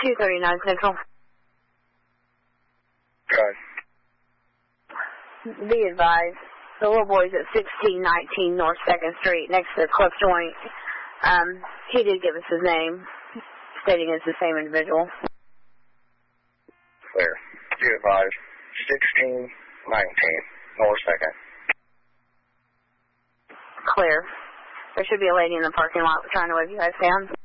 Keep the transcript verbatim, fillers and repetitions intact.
two thirty-nine Central. Okay. Be advised, the little boy's at sixteen nineteen North second Street, next to the Cliff Joint. Um, he did give us his name, stating it's the same individual. Clear. Be advised, sixteen nineteen North second. Clear. There should be a lady in the parking lot trying to wave you guys down.